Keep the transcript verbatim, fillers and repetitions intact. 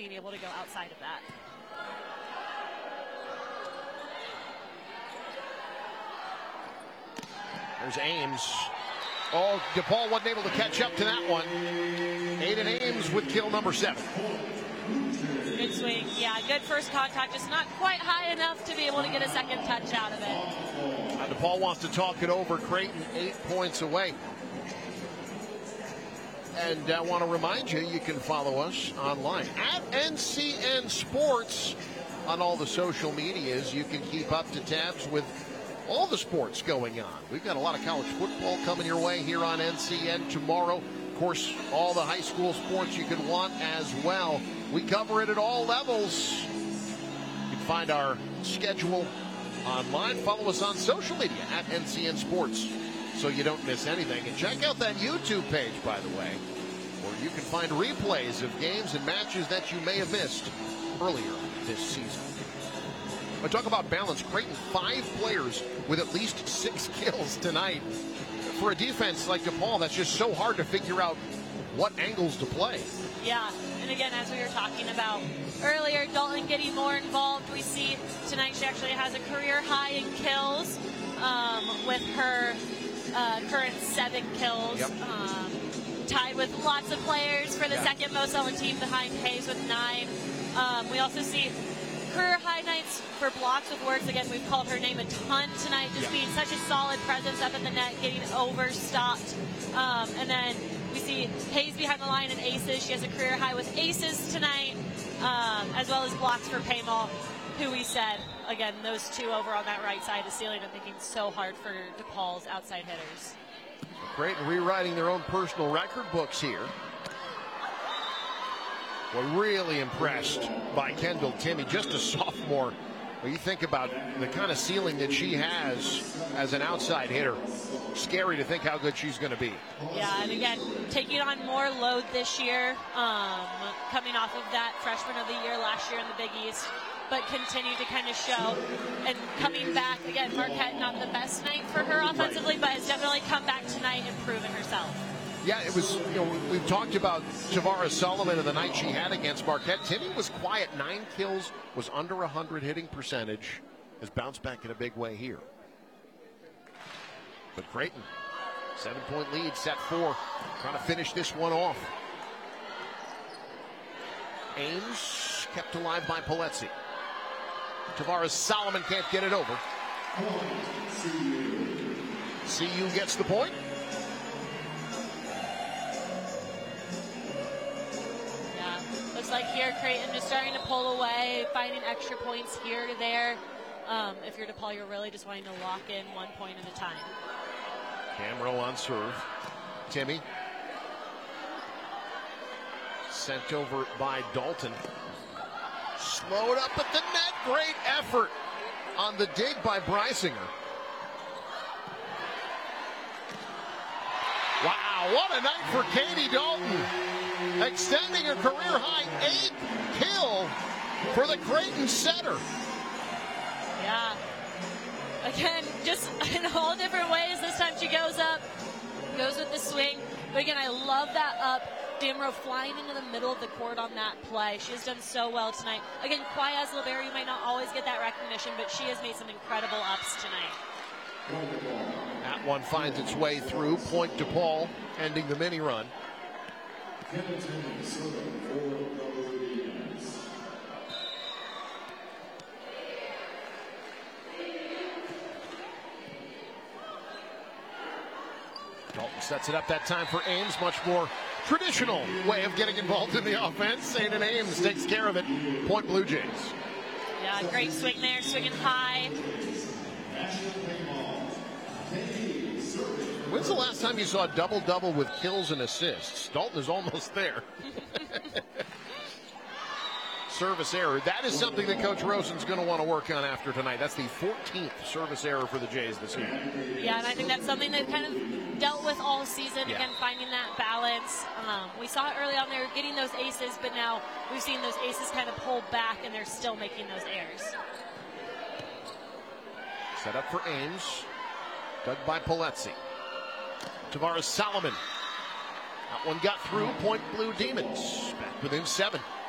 being able to go outside of that. There's Ames. Oh, DePaul wasn't able to catch up to that one. Aiden Ames with kill number seven. Good swing. Yeah, good first contact. Just not quite high enough to be able to get a second touch out of it. Uh, DePaul wants to talk it over. Creighton eight points away. And I want to remind you, you can follow us online at N C N Sports on all the social medias. You can keep up to tabs with all the sports going on. We've got a lot of college football coming your way here on N C N tomorrow. Of course, all the high school sports you could want as well. We cover it at all levels. You can find our schedule online. Follow us on social media at N C N Sports so you don't miss anything. And check out that YouTube page, by the way, where you can find replays of games and matches that you may have missed earlier this season. I talk about balance. Creighton, five players with at least six kills tonight. For a defense like DePaul, that's just so hard to figure out what angles to play. Yeah, and again, as we were talking about earlier, Dalton getting more involved. We see tonight she actually has a career high in kills um, with her uh, current seven kills. Yep. Um, tied with lots of players for the yeah. second most on the team behind Hayes with nine. Um, we also see career high nights for blocks with words. Again, we've called her name a ton tonight, just yeah. being such a solid presence up in the net, getting overstopped. Um, and then we see Hayes behind the line and aces. She has a career high with aces tonight, um, as well as blocks for Paymal, who we said, again, those two over on that right side of the ceiling are thinking so hard for DePaul's outside hitters. Creighton rewriting their own personal record books here. We're really impressed by Kendall Timmy, just a sophomore. When you think about the kind of ceiling that she has as an outside hitter, scary to think how good she's going to be. Yeah, and again, taking on more load this year, um, coming off of that freshman of the year last year in the Big East, but continue to kind of show. And coming back, again, Marquette, not the best night for her offensively, right. but has definitely come back tonight and proven herself. Yeah, it was, you know, we've talked about Tavares Solomon and the night she had against Marquette. Timmy was quiet, nine kills, was under one hundred hitting percentage, has bounced back in a big way here. But Creighton, seven-point lead, set four, trying to finish this one off. Ames kept alive by Polezzi. Tavares Solomon can't get it over. C U gets the point. Looks like here Creighton just starting to pull away, finding extra points here to there. Um, if you're DePaul, you're really just wanting to lock in one point at a time. Camero on serve. Timmy. Sent over by Dalton. Slowed up at the net. Great effort on the dig by Brysinger. Wow, what a night for Katie Dalton. Extending her career high eight kill for the Creighton setter. Yeah. Again, just in all different ways. This time she goes up, goes with the swing. But again, I love that up. Damro flying into the middle of the court on that play. She has done so well tonight. Again, Quayaz Libero, you might not always get that recognition, but she has made some incredible ups tonight. That one finds its way through. Point DePaul, ending the mini run. Dalton sets it up that time for Ames. Much more traditional way of getting involved in the offense. Aiden Ames takes care of it. Point Blue Jays. Yeah, great swing there, swinging high. When's the last time you saw a double-double with kills and assists? Dalton is almost there. Service error. That is something that Coach Rosen's going to want to work on after tonight. That's the fourteenth service error for the Jays this year. Yeah, and I think that's something they've kind of dealt with all season. Yeah. Again, finding that balance. Um, we saw it early on. They were getting those aces, but now we've seen those aces kind of pull back, and they're still making those errors. Set up for Ames. Dug by Polezzi. Tavares Solomon. That one got through. Point Blue Demons. Back within seven.